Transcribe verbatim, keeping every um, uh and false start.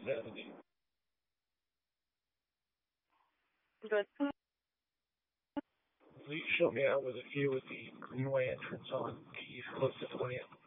seventy. Good. Please show me out with a view with the Greenway entrance on the east coast of the plant.